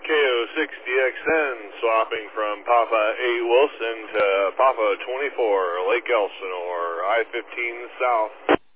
KO6DXN, swapping from Papa 8 Wilson to Papa 24, Lake Elsinore, I-15 South.